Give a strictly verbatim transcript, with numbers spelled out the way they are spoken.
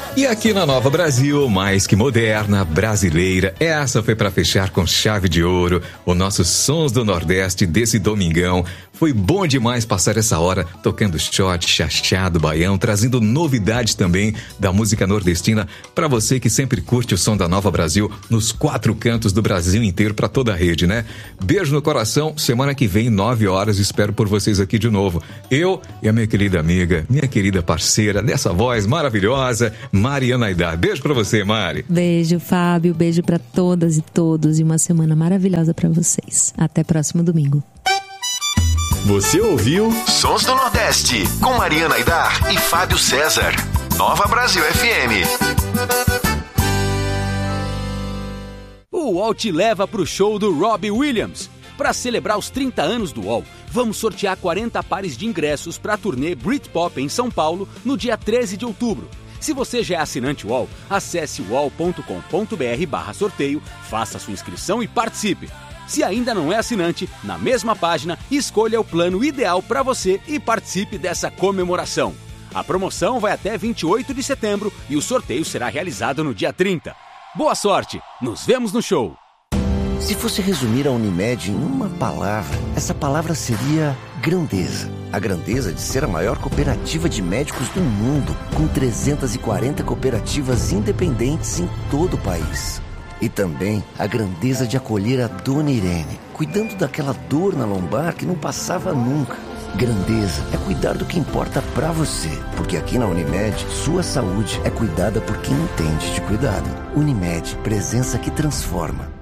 E aqui na Nova Brasil, mais que moderna, brasileira, essa foi para fechar com chave de ouro o nosso Sons do Nordeste desse domingão. Foi bom demais passar essa hora tocando shot, chachado, baião, trazendo novidades também da música nordestina para você que sempre curte o som da Nova Brasil nos quatro cantos do Brasil inteiro, para toda a rede, né? Beijo no coração, semana que vem, nove horas, espero por vocês aqui de novo. Eu e a minha querida amiga, minha querida parceira, nessa voz maravilhosa, Mariana Aidar. Beijo pra você, Mari. Beijo, Fábio. Beijo pra todas e todos e uma semana maravilhosa pra vocês. Até próximo domingo. Você ouviu Sons do Nordeste com Mariana Aidar e Fábio César. Nova Brasil F M. O U O L te leva pro show do Robbie Williams. Para celebrar os trinta anos do U O L, vamos sortear quarenta pares de ingressos para a turnê Britpop em São Paulo no dia treze de outubro. Se você já é assinante U O L, acesse uol ponto com ponto br barra sorteio, faça sua inscrição e participe. Se ainda não é assinante, na mesma página, escolha o plano ideal para você e participe dessa comemoração. A promoção vai até vinte e oito de setembro e o sorteio será realizado no dia trinta. Boa sorte! Nos vemos no show! Se fosse resumir a Unimed em uma palavra, essa palavra seria grandeza. A grandeza de ser a maior cooperativa de médicos do mundo, com trezentas e quarenta cooperativas independentes em todo o país. E também a grandeza de acolher a Dona Irene, cuidando daquela dor na lombar que não passava nunca. Grandeza é cuidar do que importa pra você, porque aqui na Unimed, sua saúde é cuidada por quem entende de cuidado. Unimed, presença que transforma.